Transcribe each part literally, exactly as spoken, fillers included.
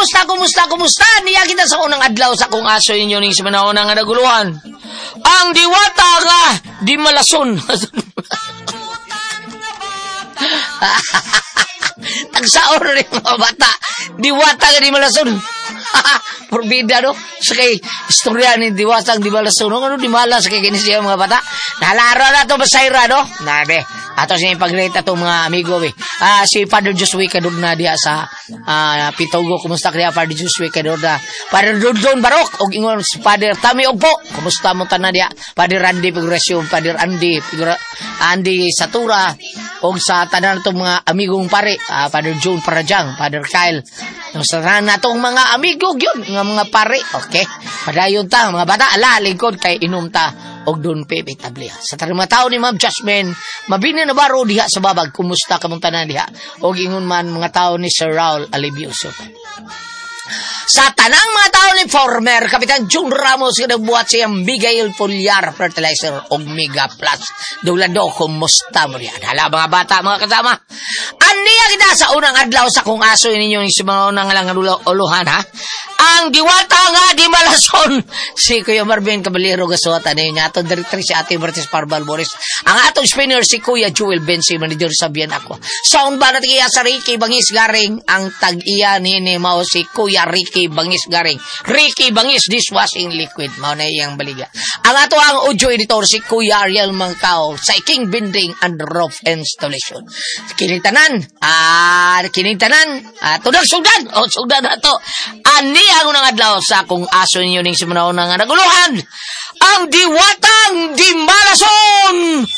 kumusta, kumusta, kumusta? Niya kita sa unang adlaw sa kung aso inyo ning sa manahon nga naguluhan. Ang diwata nga di malason. Tagsaon rin mga bata. Diwata nga di malason. Porbida, no? Sa kay istorya ni Diwata ang di malason. Ano di malas kay kinisiya mga bata? Nalaro na ito basayra, no? Nabe. Ato siya pag-rate itong mga amigo, eh. Ah, si Father Josué kadod na diya sa ah, Pitogo. Kumusta kaya Father Josué kadod na? Father Dondon Barok. O ingon si Father Tami Ogpo. Kumusta mo tanan diya? Father Randy Progresyon. Father Andy. Figura, Andy Satura. O sa tanan itong mga amigong pare. Ah, Father John Parajang. Father Kyle. Sa tanan itong mga amigo yun. Nga mga pare. Okay. Padayon ta. Mga bata. Ala, lingkod kay inom ta. Og doon pepe tablia. Sa tarima tao ni Ma'am Jasmine, mabini na baro diha sa babag. Kumusta kamong tanan diha? Og ingon man mga tao ni Sir Raul Alibioso. Sa tanang mga tao ni former Kapitan June Ramos nga nagbuhat siyang Miguel Foliar Fertilizer og Mega Plus. Dulado, kumusta mo diha? Hala mga bata, mga kasama. Aniya kita sa unang adlaw sa kung aso ninyo ni si mga unang lang uluhan, ha? Ang diwata nga di malason. Si Kuya Marvin Caballero Gasota na yun. Atong director si Ate Martis Parbal Boris. Ang atong spinner si Kuya Joel Bensi, manager sabihan ako. Sound ba natin kaya sa Ricky Bangis Garing? Ang tag-iya ni ni Mao si Kuya Ricky Bangis Garing. Ricky Bangis Dishwashing Liquid. Mao na iyang baliga. Ang ato ang audio editor si Kuya Ariel Mangkao sa King Binding and Roof Installation. Kining tanan. Ah, kining tanan. Ah, tudang sudan. O, sudan na to. Ani ang unang adlaw sa kung aso ninyo ning simanahon nga naguluhan. Ang diwatang di malason.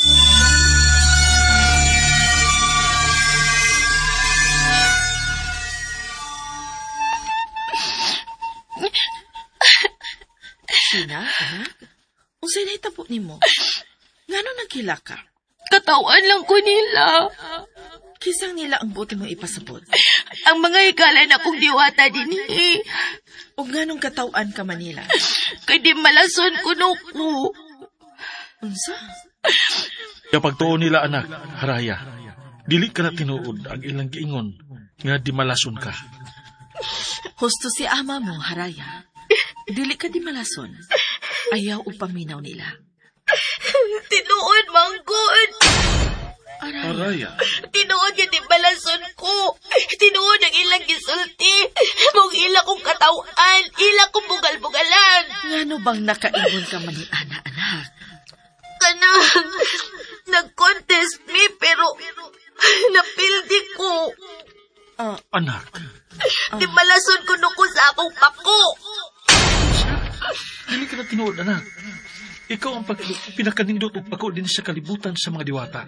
Sina, anak? Unsay nahitabo nimo? Ngano nagkila ka? Katawan lang ko nila. Kisang nila ang buti mo ipasabot. Ang mga hikalan akong diwata din eh. O nganong katawan ka Manila? Kay di malason ko no ko. Unsa? Kapag tuon nila anak, Haraya, dili ka na tinuod ang ilang giingon nga di malason ka. Husto si ama mo, Haraya. Dili ka di malason. Ayaw upaminaw nila. Tinuod, manggod. Haraya. Tinuod yung di malason ko. Tinuod ang ilang gisulti. Mong ila kong katawan. Ila kong bugal-bugalan. Ngano bang nakaingon ka man ni Ana, anak? Kanang, nag-contest me pero napildi ko. Uh, Anak. Di malason ko no ko sa akong pako. Dili ka na tinuod, anak. Ikaw ang pag- pinakanindot o pako din sa kalibutan sa mga diwata.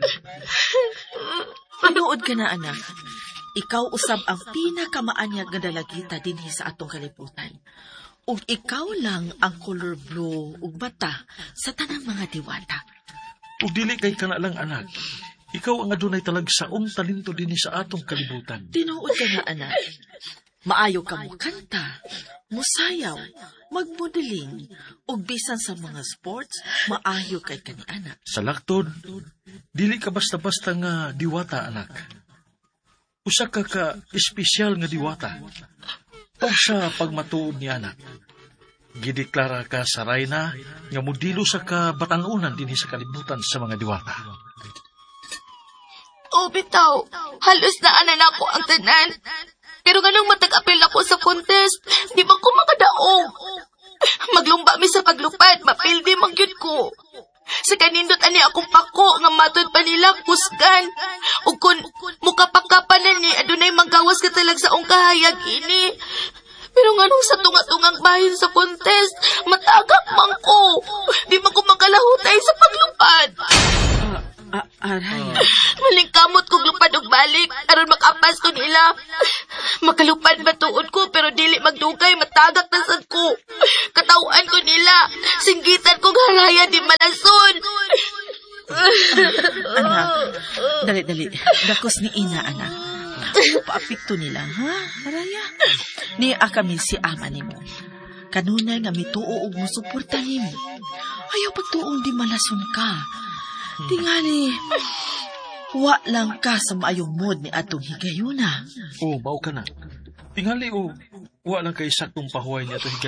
Tinuod ka na, anak. Ikaw usab ang pinakamaanyag nga dalagita dinhi sa atong kalibutan. Ug ikaw lang ang color blue ug bata sa tanang mga diwata. Ug dili kay kana lang, anak. Ikaw ang adunay talagsaong talento dinhi sa atong kalibutan. Tinuod ka na, anak. Maayo ka mo kanta, musayaw, magmodeling, ug bisan sa mga sports, maayo kay kani anak. Sa laktod, dili ka basta-basta nga diwata, anak. Usa ka ka espesyal nga diwata. O sa pagmatuod ni anak, gideklara ka sa Rayna nga modelo sa kabatanunan dinhi sa kalibutan sa mga diwata. O bitaw, halos na anan ako ang tanan. Pero ganang matag-apil ako sa contest, di ba ko makadaog? Maglumba mi sa paglupad, mapildi magyud ko. Sa kanindot ani akong pako nga matod pa nila kusgan. Ug kun mukapakapan na ni adunay manggawas ka talag sa ong kahayag ini. Pero nganong sa tunga-tungang bahin sa contest, matagak man ko. Di man ko makalahutay sa paglupad. Ah, aray. Malingkamot kong lupad og balik aron makapas ko nila. Makalupad ba tuod ko pero dili magdugay matagak na sad ko. Katawan ko nila. Singgitan kong Haraya di malason. Anak, dali-dali. Dakos ni ina, anak. Paapikto nila, ha, Haraya? Ni kami si ama nimo. Kanunay nga mituo og musuporta nimo. Ayaw pagtuong di malason ka. Tingali, wa lang ka sa maayong mood ni atong higayuna. O, bao ka na. Tingali o, Wa lang kay saktong pahuway niya to higay